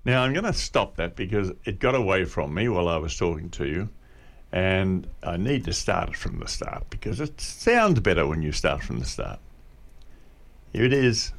Now, I'm going to stop that because it got away from me while I was talking to you, and I need to start it from the start because it sounds better when you start from the start. Here it is.